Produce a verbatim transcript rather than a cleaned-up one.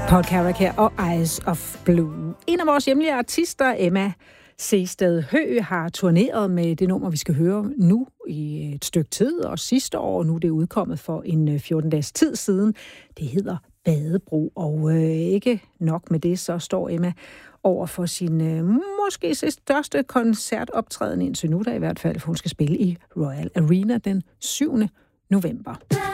Paul Carrack her og Eyes of Blue. En af vores hjemlige artister, Emma Sehested Høegh, har turneret med det nummer, vi skal høre nu i et stykke tid, og sidste år, nu er det udkommet for en fjorten dages tid siden. Det hedder Badebro, og øh, ikke nok med det, så står Emma over for sin øh, måske største koncertoptræden indtil nu, der i hvert fald, for hun skal spille i Royal Arena den syvende november.